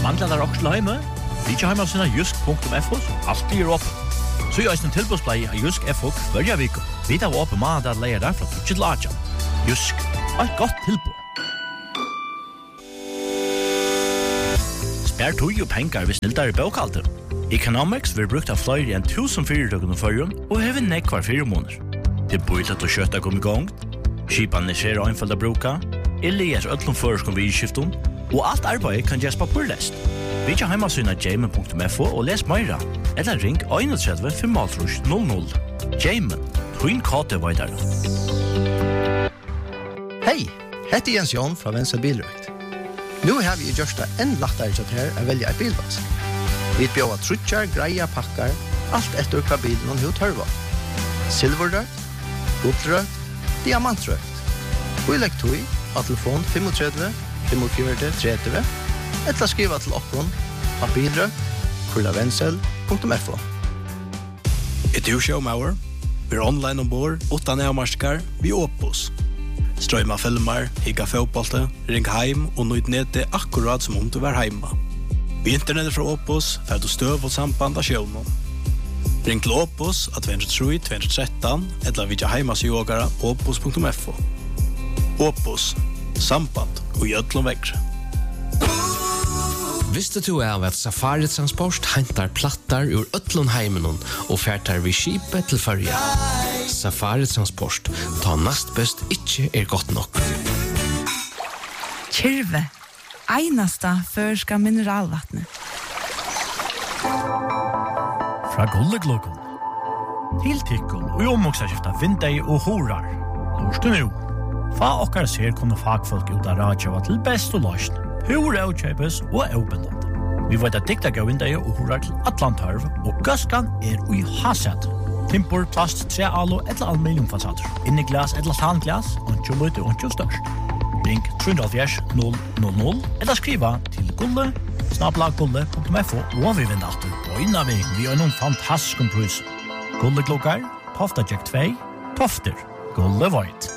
Manglar der også heime? Vitja heima sina jusk.fo, alltid opp. Så er en tilbudsplei av Jusk FO hver vik. Vi tar opp mandag leier der fra 2 til 8. Jusk, et godt tilbud. Spær tog og penger hvis nildar i bøkalter. Economics vil brukt av flere enn 1000 fyrirtøkken og førjen, og hever nekk hver 4 måneder. Det er bøylet å kjøtta kom i gang, skipan er skjer og einfalda bruka, Elias öllum føreskom vidskiftum, og alt arbeid kan gjøres papurlest. Vi tar heimasyna jamen.fo og les meira, eller ring 31 500 00. Jamen, twin kate veidar. Hei, heter Jens Jon fra Venstre Bilrøkt. Nå har vi gjort det enn lettere til her å velge et bilvask. Vi bjør trutjar, greia, pakkar, alt etter hva bilen og tørva. Silverrøkt, gullrøkt, diamantrøkt. Og elektoi av telefon 35 45 30, eller skriva til okkon av bilrøkt@vensel.fo. Du showmauer? Vi online ombord, utan avmarskar, vi Opus. Strøyma filmer, higga fotbollte, ring heim og nøyd nede akkurat som om du var heima. Vi internettet fra Opus får du støv og samband av sjøvnen. Ring til Opus av 203 213 eller vidja heimasjogara opus.fo. Opus, samband og gjødlom vekre. Visste du at Safari Transport hentar plattar ur öllun heiminun og færtar vi skipet til førja? Safari Transport, ta nast best ikke godt nok. Kyrve, einasta førska mineralvattnet. Fra Gullegluggen. Til tikkun og i omvoksaskifta vindei og horar. Lorstu nu. Fa okkar ser kunne fagfolk ut av radio til best og løsn. Hur avkjøpes og avbindende. Vi vet at dikta gav vindei og horar til Atlantarv, og gaskan ui haset. Timpor, plast, tre alo eller aluminiumfasader. Inni glas eller tanglas, og lite og størst. Ring 370 000 eller skriva til gulle@gulle.fo og vi vinner alltid bøyna vi har noen fantastisk pris. Gulleglokkar, Tofta Jack 2, Tofter, Gulle Void.